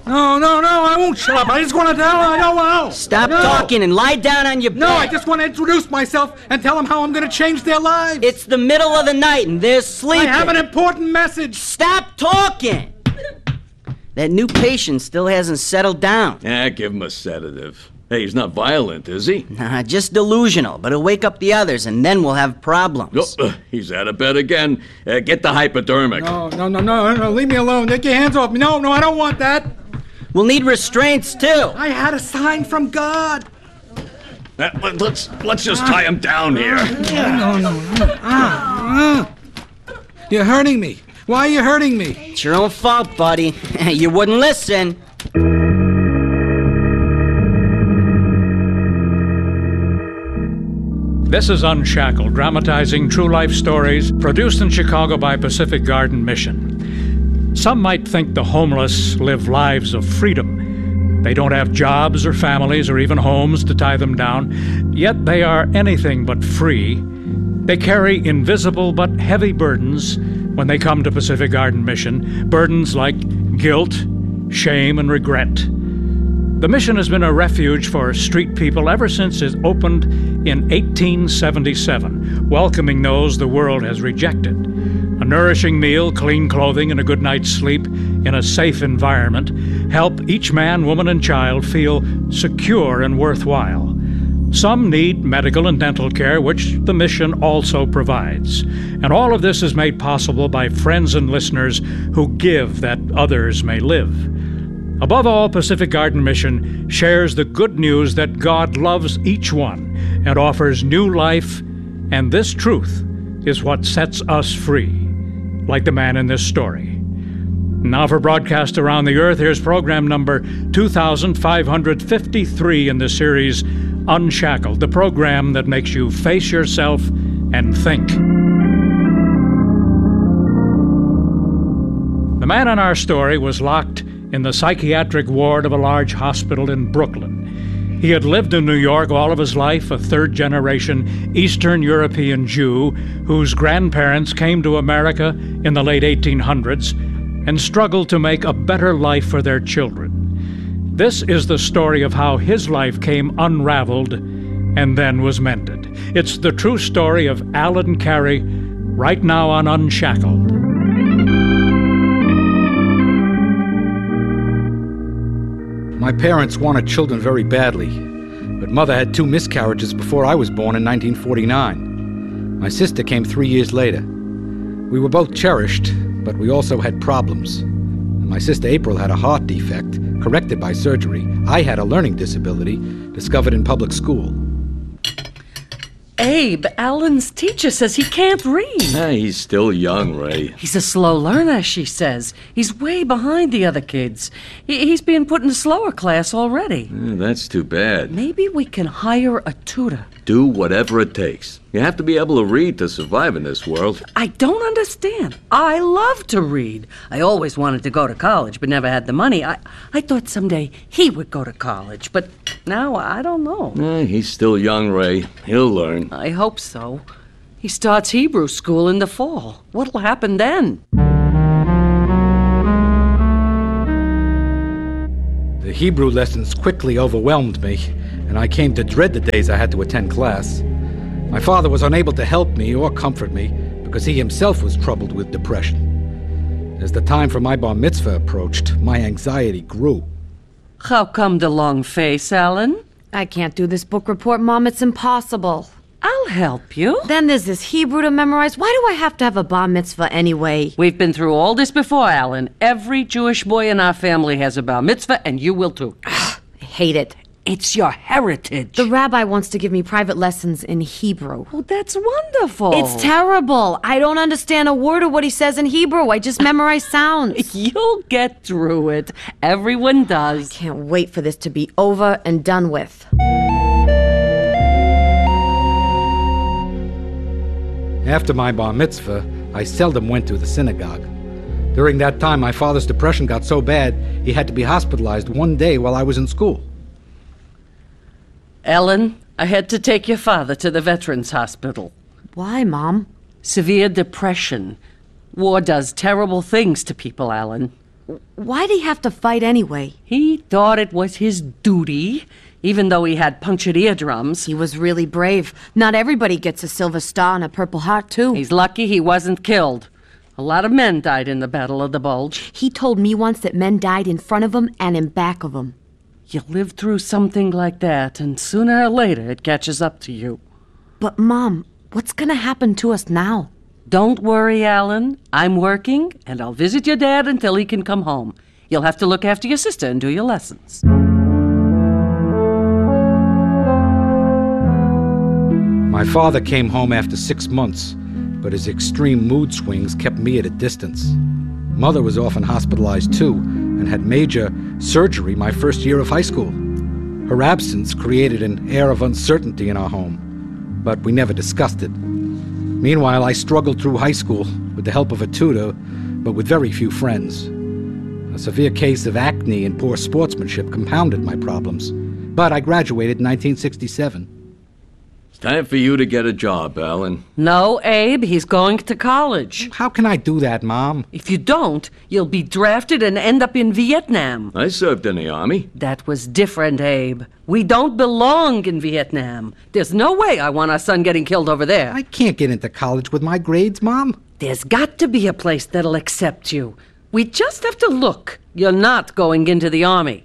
No, I won't shut up. I just want to tell her I don't know. Stop talking and lie down on your bed. No, I just want to introduce myself and tell them how I'm going to change their lives. It's the middle of the night and they're sleeping. I have an important message. Stop talking. That new patient still hasn't settled down. Give him a sedative. Hey, he's not violent, is he? Nah, just delusional, but he'll wake up the others and then we'll have problems. He's out of bed again. Get the hypodermic. No, leave me alone. Take your hands off me. No, I don't want that. We'll need restraints, too. I had a sign from God. Let's just tie him down here. No. You're hurting me. Why are you hurting me? It's your own fault, buddy. You wouldn't listen. This is Unshackled, dramatizing true life stories, produced in Chicago by Pacific Garden Mission. Some might think the homeless live lives of freedom. They don't have jobs or families or even homes to tie them down, yet they are anything but free. They carry invisible but heavy burdens when they come to Pacific Garden Mission, burdens like guilt, shame, and regret. The mission has been a refuge for street people ever since it opened in 1877, welcoming those the world has rejected. A nourishing meal, clean clothing, and a good night's sleep in a safe environment help each man, woman, and child feel secure and worthwhile. Some need medical and dental care, which the mission also provides. And all of this is made possible by friends and listeners who give that others may live. Above all, Pacific Garden Mission shares the good news that God loves each one and offers new life, and this truth is what sets us free, like the man in this story. Now for broadcast around the earth, here's program number 2553 in the series Unshackled, the program that makes you face yourself and think. The man in our story was locked in the psychiatric ward of a large hospital in Brooklyn. He had lived in New York all of his life, a third-generation Eastern European Jew whose grandparents came to America in the late 1800s and struggled to make a better life for their children. This is the story of how his life came unraveled and then was mended. It's the true story of Alan Carey, right now on Unshackled. My parents wanted children very badly, but Mother had 2 miscarriages before I was born in 1949. My sister came 3 years later. We were both cherished, but we also had problems. My sister April had a heart defect, corrected by surgery. I had a learning disability, discovered in public school. Abe, Alan's teacher says he can't read. He's still young, Ray. He's a slow learner, she says. He's way behind the other kids. He's being put in a slower class already. That's too bad. Maybe we can hire a tutor. Do whatever it takes. You have to be able to read to survive in this world. I don't understand. I love to read. I always wanted to go to college, but never had the money. I thought someday he would go to college, but now I don't know. He's still young, Ray. He'll learn. I hope so. He starts Hebrew school in the fall. What'll happen then? The Hebrew lessons quickly overwhelmed me, and I came to dread the days I had to attend class. My father was unable to help me or comfort me because he himself was troubled with depression. As the time for my bar mitzvah approached, my anxiety grew. How come the long face, Alan? I can't do this book report, Mom. It's impossible. I'll help you. Then there's this Hebrew to memorize. Why do I have to have a bar mitzvah anyway? We've been through all this before, Alan. Every Jewish boy in our family has a bar mitzvah, and you will too. I hate it. It's your heritage. The rabbi wants to give me private lessons in Hebrew. Oh, that's wonderful. It's terrible. I don't understand a word of what he says in Hebrew. I just memorize sounds. You'll get through it. Everyone does. I can't wait for this to be over and done with. After my bar mitzvah, I seldom went to the synagogue. During that time, my father's depression got so bad, he had to be hospitalized one day while I was in school. Ellen, I had to take your father to the Veterans Hospital. Why, Mom? Severe depression. War does terrible things to people, Alan. Why'd he have to fight anyway? He thought it was his duty, even though he had punctured eardrums. He was really brave. Not everybody gets a Silver Star and a Purple Heart, too. He's lucky he wasn't killed. A lot of men died in the Battle of the Bulge. He told me once that men died in front of him and in back of him. You live through something like that, and sooner or later it catches up to you. But, Mom, what's gonna happen to us now? Don't worry, Alan. I'm working, and I'll visit your dad until he can come home. You'll have to look after your sister and do your lessons. My father came home after 6 months, but his extreme mood swings kept me at a distance. Mother was often hospitalized too, and had major surgery my first year of high school. Her absence created an air of uncertainty in our home, but we never discussed it. Meanwhile, I struggled through high school with the help of a tutor, but with very few friends. A severe case of acne and poor sportsmanship compounded my problems, but I graduated in 1967. It's time for you to get a job, Alan. No, Abe, he's going to college. How can I do that, Mom? If you don't, you'll be drafted and end up in Vietnam. I served in the Army. That was different, Abe. We don't belong in Vietnam. There's no way I want our son getting killed over there. I can't get into college with my grades, Mom. There's got to be a place that'll accept you. We just have to look. You're not going into the Army.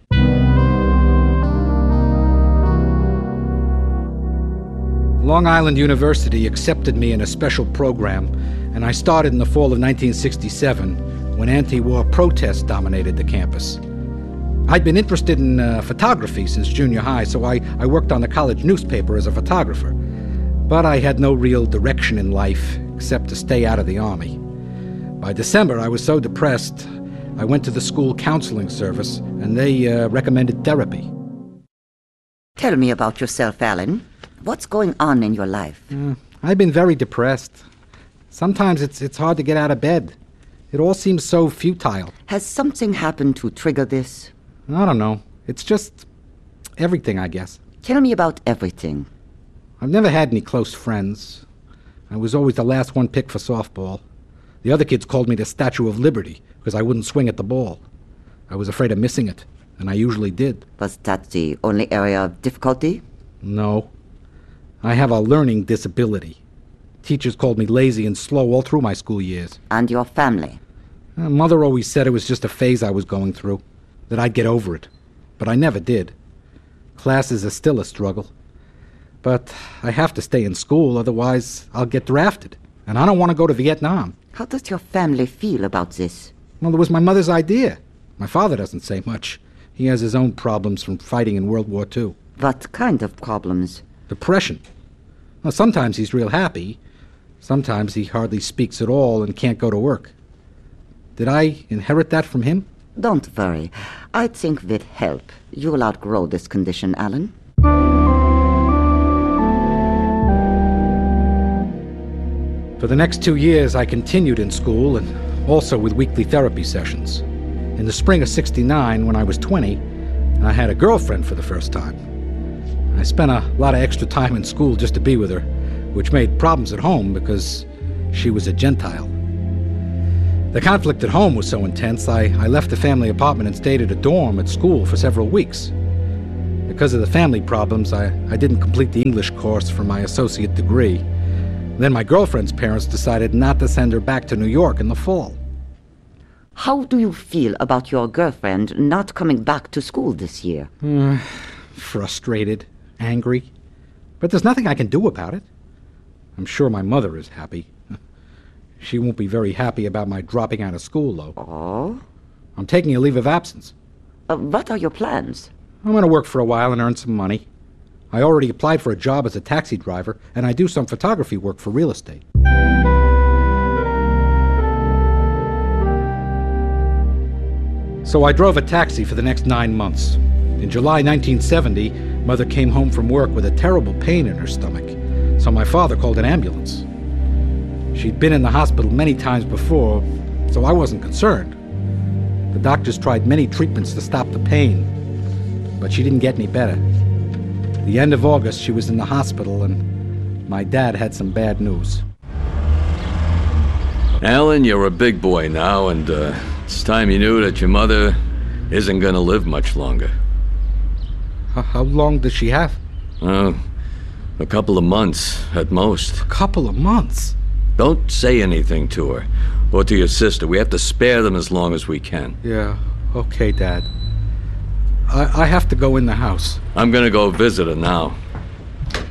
Long Island University accepted me in a special program, and I started in the fall of 1967 when anti-war protests dominated the campus. I'd been interested in photography since junior high, so I worked on the college newspaper as a photographer. But I had no real direction in life except to stay out of the Army. By December, I was so depressed, I went to the school counseling service, and they recommended therapy. Tell me about yourself, Alan. What's going on in your life? I've been very depressed. Sometimes it's hard to get out of bed. It all seems so futile. Has something happened to trigger this? I don't know. It's just everything, I guess. Tell me about everything. I've never had any close friends. I was always the last one picked for softball. The other kids called me the Statue of Liberty because I wouldn't swing at the ball. I was afraid of missing it, and I usually did. Was that the only area of difficulty? No. I have a learning disability. Teachers called me lazy and slow all through my school years. And your family? Mother always said it was just a phase I was going through, that I'd get over it. But I never did. Classes are still a struggle. But I have to stay in school, otherwise I'll get drafted. And I don't want to go to Vietnam. How does your family feel about this? Well, it was my mother's idea. My father doesn't say much. He has his own problems from fighting in World War II. What kind of problems? Depression. Well, sometimes he's real happy. Sometimes he hardly speaks at all and can't go to work. Did I inherit that from him? Don't worry. I think with help, you'll outgrow this condition, Alan. For the next 2 years, I continued in school and also with weekly therapy sessions. In the spring of '69, when I was 20, I had a girlfriend for the first time. I spent a lot of extra time in school just to be with her, which made problems at home because she was a Gentile. The conflict at home was so intense, I left the family apartment and stayed at a dorm at school for several weeks. Because of the family problems, I didn't complete the English course for my associate degree. Then my girlfriend's parents decided not to send her back to New York in the fall. How do you feel about your girlfriend not coming back to school this year? Frustrated, angry. But there's nothing I can do about it. I'm sure my mother is happy. She won't be very happy about my dropping out of school, though. Oh? I'm taking a leave of absence. What are your plans? I'm going to work for a while and earn some money. I already applied for a job as a taxi driver, and I do some photography work for real estate. So I drove a taxi for the next 9 months. In July 1970, Mother came home from work with a terrible pain in her stomach, so my father called an ambulance. She'd been in the hospital many times before, so I wasn't concerned. The doctors tried many treatments to stop the pain, but she didn't get any better. At the end of August, she was in the hospital, and my dad had some bad news. Alan, you're a big boy now, and It's time you knew that your mother isn't gonna live much longer. How long does she have? Oh, a couple of months at most. A couple of months? Don't say anything to her or to your sister. We have to spare them as long as we can. Yeah, okay, Dad. I have to go in the house. I'm gonna go visit her now.